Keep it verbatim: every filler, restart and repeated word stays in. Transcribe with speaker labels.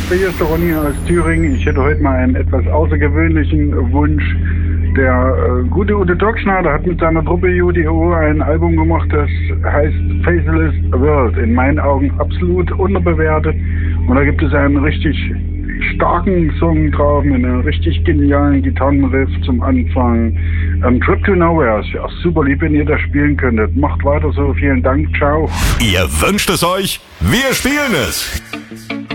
Speaker 1: hier ist der Ronny aus Thüringen. Ich hätte heute mal einen etwas außergewöhnlichen Wunsch. Der äh, gute Udo Dockschneider hat mit seiner Truppe U D O ein Album gemacht, das heißt Faceless World. In meinen Augen absolut unterbewertet. Und da gibt es einen richtig starken Song drauf mit einem richtig genialen Gitarrenriff zum Anfang. Ähm, Trip to Nowhere ist ja super lieb, wenn ihr das spielen könntet. Macht weiter so. Vielen Dank. Ciao.
Speaker 2: Ihr wünscht es euch? Wir spielen es.